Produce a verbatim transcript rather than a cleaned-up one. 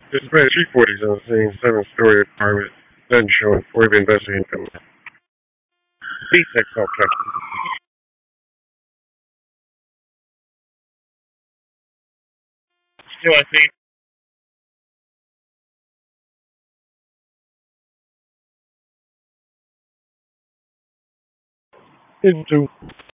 Display three forties on the same seven-story apartment. Doesn't show it. We've investigating them. B six, okay. Still, I think. Into